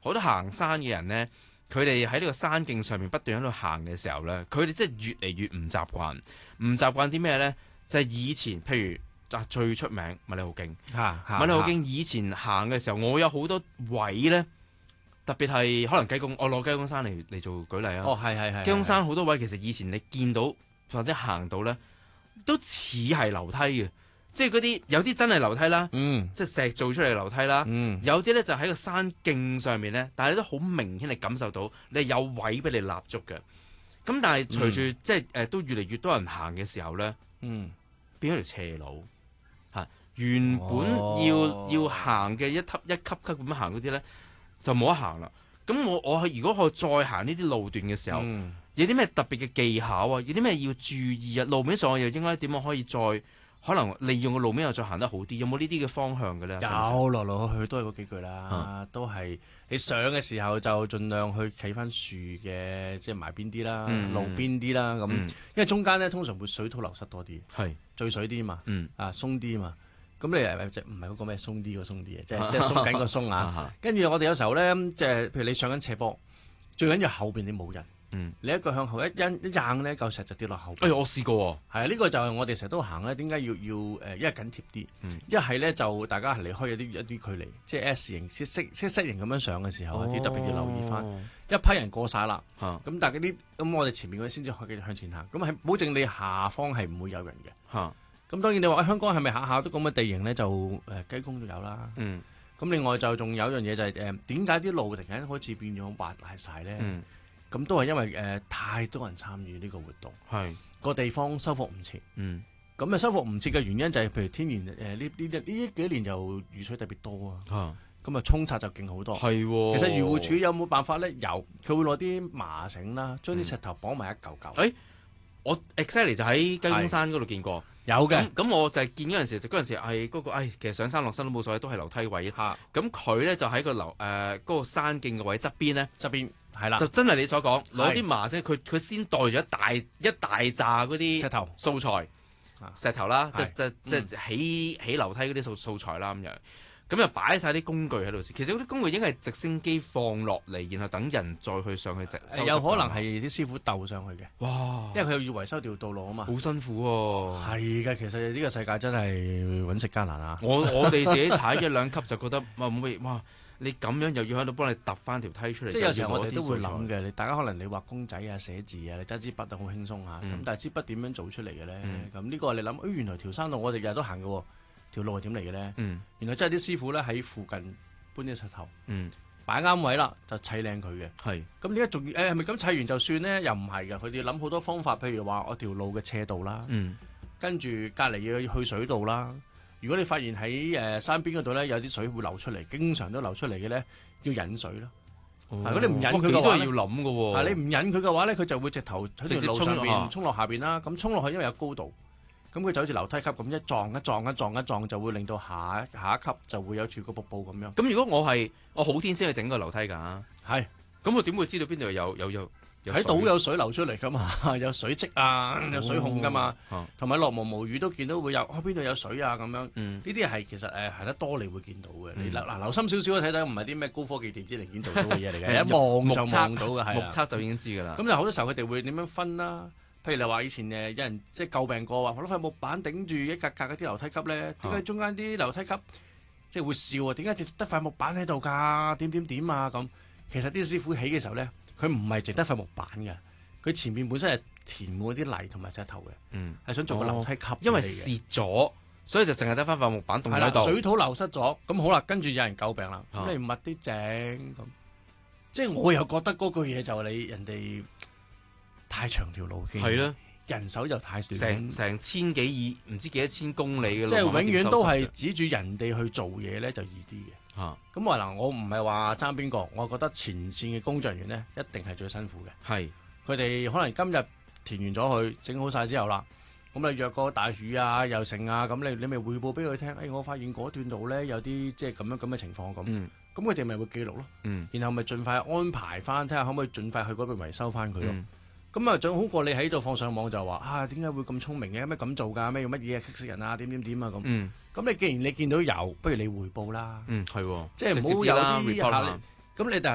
好多行山嘅人咧，佢哋喺呢個山徑上面不斷喺度行嘅時候咧，佢哋真係越嚟越唔習慣。唔習慣啲咩咧？就係以前，譬如最出名麥理浩徑。麥理浩徑以前行嘅時候，我有好多位咧，特別係可能雞公，我攞雞公山嚟做舉例啊。 哦，係。 雞公山好多位其實以前你見到或者行到咧，都似係樓梯嘅，即係嗰啲有啲真係樓梯啦，即係石做出嚟嘅樓梯啦，有啲咧就喺個山徑上面咧，但係你都好明顯你感受到你係有位俾你立足嘅。咁但係隨住即係都越嚟越多人行嘅時候咧，變咗條斜路嚇，原本要行嘅一級一級咁樣行嗰啲咧，就冇得行啦。咁我如果我再行呢啲路段嘅時候，有啲咩特別嘅技巧啊？有啲咩要注意啊？路面上我又應該點樣可以再可能利用個路面又再行得好啲？有冇呢啲嘅方向嘅咧？ 有來來去去都係嗰幾句啦，都係你上嘅時候就盡量去企翻樹嘅，即係埋邊啲啦，路邊啲啦咁，因為中間咧通常會水土流失多啲，係聚水啲嘛，鬆啲嘛。咁你唔係嗰個咩鬆啲個鬆啲嘅，即係鬆緊個鬆啊。跟住我哋有時候咧，即係譬如你上緊斜坡，最緊要後邊你冇人。你一個向後一硬呢嚿石就跌落後邊。 我試過喎。係啊，呢個就係我哋成日都行咧。點解要一係緊貼啲，一係咧就大家係離開一啲距離，即係 S 型式型咁樣上嘅時候，啲特別要留意翻。一批人過晒啦，咁但係咁我哋前面嗰啲先至可以繼續向前行。咁係保證你下方係唔會有人嘅。咁當然你話香港係咪下下都咁嘅地形咧？就雞公都有啦。咁另外就仲有一樣嘢就係點解啲路突然間開始變咗滑爛晒咧？咁都係因為太多人參與呢個活動，個地方修復唔切。咁修復唔切嘅原因就係譬如天然呢幾年就雨水特別多啊。咁衝刷就勁好多。其實漁護署有冇辦法咧？有，佢會攞啲麻繩啦，將啲石頭綁埋一嚿嚿。 我 exactly 就喺雞公山嗰度見過。有嘅，咁我就係見嗰陣時，係嗰個，其實上山落山都冇所謂，都係樓梯位。咁佢咧就喺個嗰個山徑嘅位側邊咧，係啦，就真係你所講，攞啲麻繩，佢先袋住一大紮嗰啲石頭素材，石頭啦，即起樓梯嗰啲素材啦咁樣。咁又擺晒啲工具喺度先，其實嗰啲工具應該係直升機放落嚟，然後等人再去上去有可能係啲師傅鬥上去嘅。 哇！ 因為佢要維修條道路啊嘛， 好辛苦喎。 係嘅，其實呢個世界真係揾食艱難啊！ 我哋自己踩一兩級就覺得哇！你咁樣又要喺度幫你揼翻條梯出嚟， 即係有時候我哋都會諗嘅。大家可能你畫公仔啊、寫字啊，你揸支筆都好輕鬆嚇。咁但係支筆點樣做出嚟嘅咧？咁呢個你諗，原來條山路我哋日日都行嘅喎。條路係點嚟嘅咧？原來真係啲師傅咧喺附近搬啲石頭，擺啱位啦，就砌靚佢嘅。咁點解仲係咪咁砌完就算咧？又唔係嘅，佢哋諗好多方法，譬如話我條路嘅斜度啦，跟住隔離要去水道啦。如果你發現喺山邊嗰度咧有啲水會流出嚟，經常都流出嚟嘅咧，要引水啦。如果你唔引佢嘅話， 要諗嘅喎。 你唔引佢嘅話咧，佢就會直頭喺條路上邊衝落下邊啦。咁衝落去因為有高度。咁佢就好似樓梯級咁一撞，就會令到下一級就會有住個瀑布咁樣。 咁如果我好天先去整個樓梯㗎，咁我點會知道邊度有喺島有水流出嚟㗎嘛？有水漬啊，有水控㗎嘛，同埋落毛雨都見到會有邊度有水啊咁樣。呢啲係其實行得多你會見到嘅。你留心少少睇睇，唔係啲咩高科技電子零件做到嘅嘢嚟嘅，一望就望到嘅， 目測就已經知㗎啦。 咁就好多時候佢哋會點樣分啦？譬如你話以前有人即係詬病過話，攞塊木板頂住一格格嗰啲樓梯級咧，點解中間啲樓梯級即係會笑啊？點解得塊木板喺度㗎？點啊咁？其實啲師傅起嘅時候咧，佢唔係淨得塊木板嘅，佢前面本身係填過啲泥同埋石頭嘅，係想做個樓梯級。 因為蝕咗，所以就淨係得翻塊木板棟喺度。 水土流失咗，咁好啦，跟住有人詬病啦，咁你密啲整咁，即係我又覺得嗰句嘢就係你人哋。太長條路徑，係啦，人手就太短， 成千幾唔知幾多千公里嘅路， 即係永遠都係指住人哋去做嘢咧就易啲嘅。咁我唔係話爭邊個，我覺得前線嘅工作人員咧一定係最辛苦嘅。係，佢哋可能今日填完咗佢，整好晒之後啦，咁你約個大雨啊又成啊，咁你咪匯報俾佢聽，我發現嗰段路咧有啲即係咁嘅情況咁，咁佢哋咪會記錄咯，然後咪盡快安排翻，睇下可唔可以盡快去嗰邊維修翻佢咯。咁啊，最好過你喺度放上網就話點解會咁聰明嘅？咩咁做㗎？咩用乜嘢激死人啊？點啊咁。咁你既然你見到有，不如你匯報啦。係喎，即係唔好有啲咁你